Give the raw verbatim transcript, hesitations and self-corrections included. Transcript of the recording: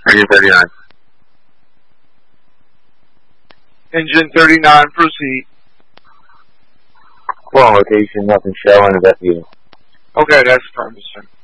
Engine thirty-nine. Engine thirty-nine, proceed. Full on location, nothing showing, is that you? Okay, that's affirmative, sir.